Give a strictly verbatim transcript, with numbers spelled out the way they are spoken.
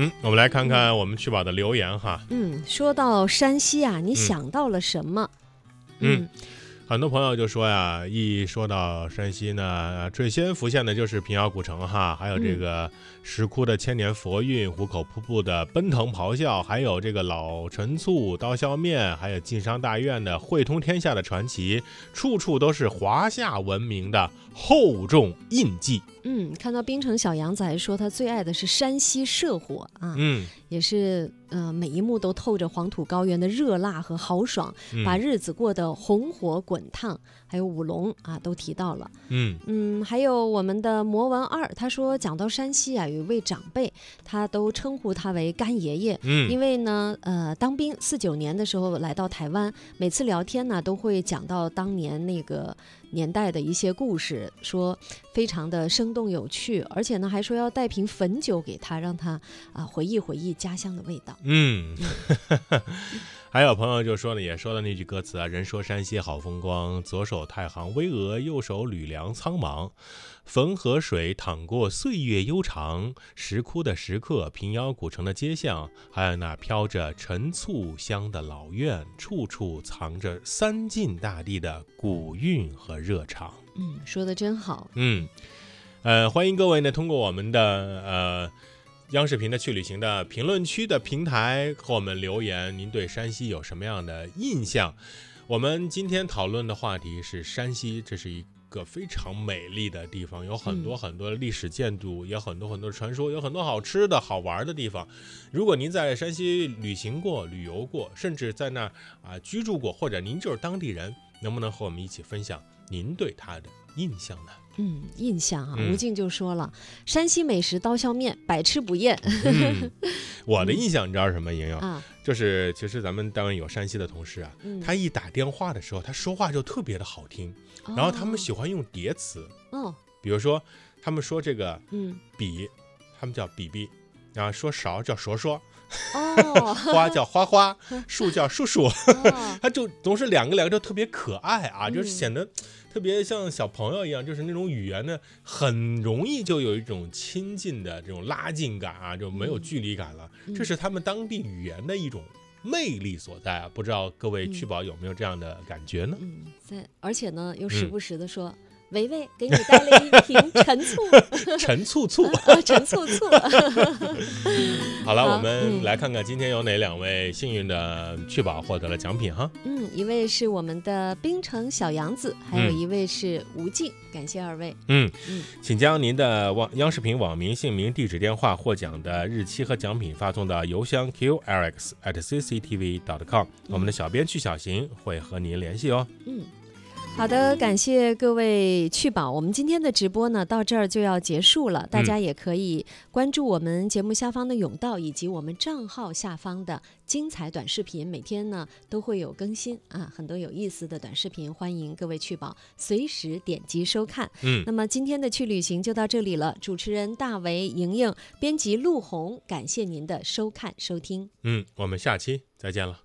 嗯，我们来看看我们去宝的留言哈。 嗯，说到山西啊，你想到了什么？ 嗯。嗯很多朋友就说呀，一说到山西呢，最先浮现的就是平遥古城哈，还有这个石窟的千年佛韵，壶口瀑布的奔腾咆哮，还有这个老陈醋刀削面，还有晋商大院的汇通天下的传奇，处处都是华夏文明的厚重印记。 嗯，看到冰城小杨子还说他最爱的是山西社火啊， 嗯， 也是呃每一幕都透着黄土高原的热辣和豪爽， 嗯、 把日子过得红火滚烫。还有舞龙啊，都提到了。 嗯嗯，还有我们的魔文二，他说讲到山西啊，有一位长辈，他都称呼他为干爷爷。 嗯， 因为呢，呃，当兵四九年的时候来到台湾，每次聊天呢都会讲到当年那个年代的一些故事，说非常的生动有趣，而且呢还说要带瓶汾酒给他，让他啊、呃、回忆回忆家乡的味道。 嗯。还有朋友就说呢，也说了那句歌词啊，人说山西好风光，左手太行巍峨，右手吕梁苍茫，汾河水淌过岁月悠长，石窟的石刻，平遥古城的街巷，还有那飘着陈醋香的老院，处处藏着三晋大地的古韵和热肠。 嗯，说的真好。 嗯，呃，欢迎各位呢通过我们的呃央视频的去旅行的评论区的平台和我们留言，您对山西有什么样的印象？我们今天讨论的话题是山西，这是一个非常美丽的地方，有很多很多的历史建筑，也有很多很多的传说，有很多好吃的好玩的地方。如果您在山西旅行过、旅游过，甚至在那儿啊居住过，或者您就是当地人，能不能和我们一起分享您对它的印象呢？ 嗯，印象啊， 嗯、 吴静就说了，山西美食刀削面，百吃不厌。 嗯、我的印象你知道是什么？莹莹、 啊， 就是其实咱们单位有山西的同事啊， 嗯、 他一打电话的时候，他说话就特别的好听， 哦、 然后他们喜欢用叠词， 哦， 比如说他们说这个嗯笔，他们叫笔笔，然后说勺叫说说。 哦， 花叫花花，树叫树树， 哦、 它就总是两个两个就特别可爱啊， 嗯、 就是显得特别像小朋友一样，就是那种语言呢，很容易就有一种亲近的这种拉近感啊，就没有距离感了。 嗯、 这是他们当地语言的一种魅力所在啊，不知道各位去宝有没有这样的感觉呢？ 嗯，在，而且呢，又时不时的说。 嗯维维给你带了一瓶陈醋， 陈醋醋， 陈醋醋。 好了，好我们来看看今天有哪两位幸运的去宝获得了奖品哈。 嗯，一位是我们的冰城小杨子，还有一位是吴静，嗯、感谢二位。 嗯嗯，请将您的网央视频网名、姓名、地址、电话、获奖的日期和奖品发送到邮箱 q l x at c c t v dot com，嗯、我们的小编曲小行会和您联系哦。 嗯。好的，感谢各位去宝，我们今天的直播呢到这儿就要结束了，大家也可以关注我们节目下方的甬道以及我们账号下方的精彩短视频，每天呢都会有更新啊，很多有意思的短视频，欢迎各位去宝随时点击收看。 嗯， 那么今天的去旅行就到这里了，主持人大为、莹莹，编辑陆红，感谢您的收看收听。 嗯，我们下期再见了。